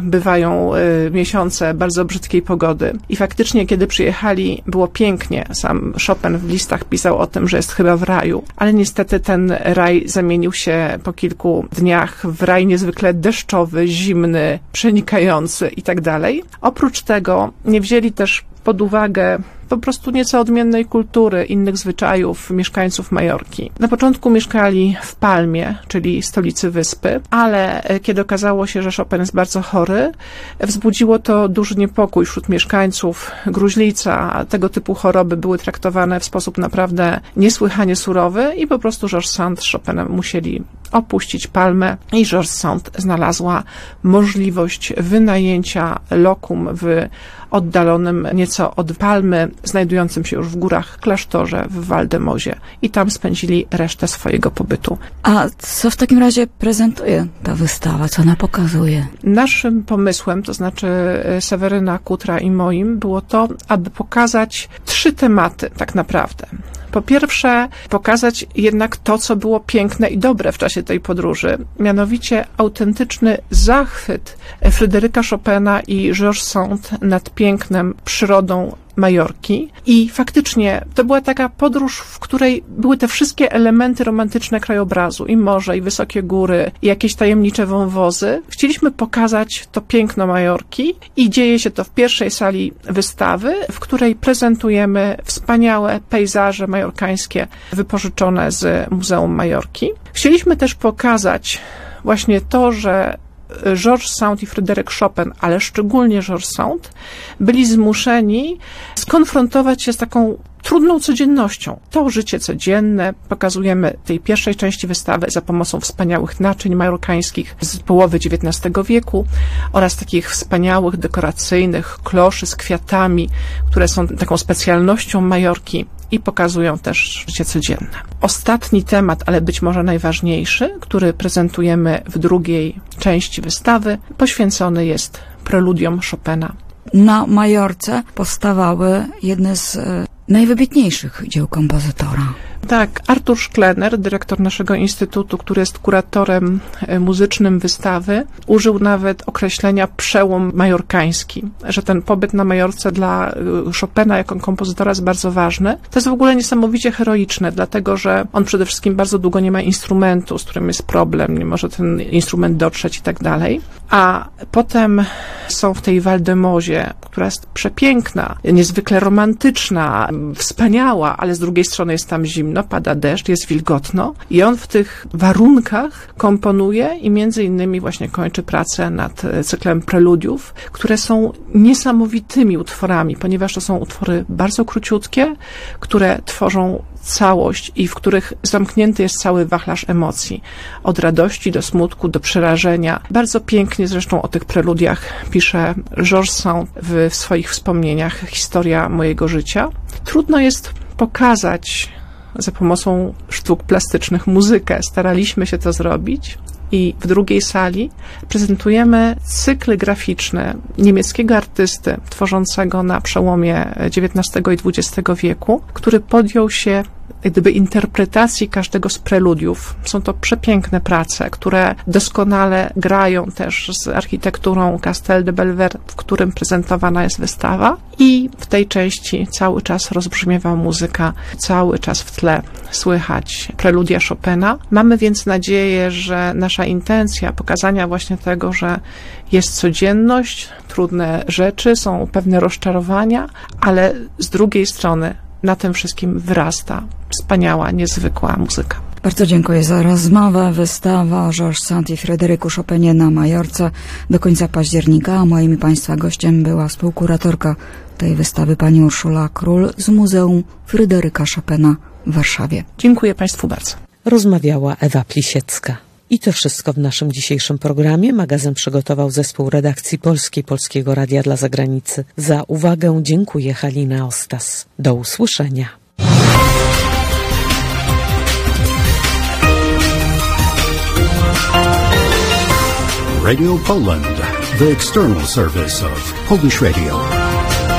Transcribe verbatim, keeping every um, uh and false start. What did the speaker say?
bywają y, miesiące bardzo brzydkiej pogody. I faktycznie, kiedy przyjechali, było pięknie. Sam Chopin w listach pisał o tym, że jest chyba w raju. Ale niestety ten raj zamienił się po kilku dniach w raj niezwykle deszczowy, zimny, przenikający i tak dalej. Oprócz tego nie wzięli też pod uwagę po prostu nieco odmiennej kultury, innych zwyczajów mieszkańców Majorki. Na początku mieszkali w Palmie, czyli stolicy wyspy, ale kiedy okazało się, że Chopin jest bardzo chory, wzbudziło to duży niepokój wśród mieszkańców. Gruźlica, a tego typu choroby były traktowane w sposób naprawdę niesłychanie surowy i po prostu Georges Sand z Chopinem musieli opuścić Palmę i Georges Sand znalazła możliwość wynajęcia lokum w oddalonym nieco od Palmy, znajdującym się już w górach klasztorze w Waldemozie i tam spędzili resztę swojego pobytu. A co w takim razie prezentuje ta wystawa? Co ona pokazuje? Naszym pomysłem, to znaczy Seweryna Kutra i moim, było to, aby pokazać trzy tematy tak naprawdę. Po pierwsze, pokazać jednak to, co było piękne i dobre w czasie tej podróży, mianowicie autentyczny zachwyt Fryderyka Chopina i Georges Sand nad pięknem, przyrodą Majorki. I faktycznie to była taka podróż, w której były te wszystkie elementy romantyczne krajobrazu, i morze, i wysokie góry, i jakieś tajemnicze wąwozy. Chcieliśmy pokazać to piękno Majorki i dzieje się to w pierwszej sali wystawy, w której prezentujemy wspaniałe pejzaże majorkańskie wypożyczone z Muzeum Majorki. Chcieliśmy też pokazać właśnie to, że Georges Sand i Fryderyk Chopin, ale szczególnie Georges Sand, byli zmuszeni skonfrontować się z taką trudną codziennością. To życie codzienne pokazujemy w tej pierwszej części wystawy za pomocą wspaniałych naczyń majorkańskich z połowy dziewiętnastego wieku oraz takich wspaniałych, dekoracyjnych kloszy z kwiatami, które są taką specjalnością Majorki i pokazują też życie codzienne. Ostatni temat, ale być może najważniejszy, który prezentujemy w drugiej części wystawy, poświęcony jest preludiom Chopina. Na Majorce powstawały jedne z najwybitniejszych dzieł kompozytora. Tak, Artur Szklener, dyrektor naszego instytutu, który jest kuratorem muzycznym wystawy, użył nawet określenia przełom majorkański, że ten pobyt na Majorce dla Chopina jako kompozytora jest bardzo ważny. To jest w ogóle niesamowicie heroiczne, dlatego że on przede wszystkim bardzo długo nie ma instrumentu, z którym jest problem, nie może ten instrument dotrzeć i tak dalej. A potem są w tej Waldemozie, która jest przepiękna, niezwykle romantyczna, wspaniała, ale z drugiej strony jest tam zimno, pada deszcz, jest wilgotno i on w tych warunkach komponuje i między innymi właśnie kończy pracę nad cyklem preludiów, które są niesamowitymi utworami, ponieważ to są utwory bardzo króciutkie, które tworzą całość i w których zamknięty jest cały wachlarz emocji. Od radości do smutku, do przerażenia. Bardzo pięknie zresztą o tych preludiach pisze Georges Sand w swoich wspomnieniach Historia mojego życia. Trudno jest pokazać za pomocą sztuk plastycznych muzykę. Staraliśmy się to zrobić. I w drugiej sali prezentujemy cykl graficzny niemieckiego artysty tworzącego na przełomie dziewiętnastego i dwudziestego wieku, który podjął się jak gdyby interpretacji każdego z preludiów. Są to przepiękne prace, które doskonale grają też z architekturą Castel de Belvedere, w którym prezentowana jest wystawa. I w tej części cały czas rozbrzmiewa muzyka, cały czas w tle słychać preludia Chopina. Mamy więc nadzieję, że nasza intencja pokazania właśnie tego, że jest codzienność, trudne rzeczy, są pewne rozczarowania, ale z drugiej strony na tym wszystkim wyrasta wspaniała, niezwykła muzyka. Bardzo dziękuję za rozmowę. Wystawa o Georges Sand i Fryderyku Chopinie na Majorce do końca października, a moim i Państwa gościem była współkuratorka tej wystawy pani Urszula Król z Muzeum Fryderyka Chopina w Warszawie. Dziękuję Państwu bardzo. Rozmawiała Ewa Plisiecka. I to wszystko w naszym dzisiejszym programie. Magazyn przygotował zespół redakcji Polskiej Polskiego Radia dla Zagranicy. Za uwagę dziękuję Halina Ostas. Do usłyszenia. Radio Poland, the external service of Polish Radio.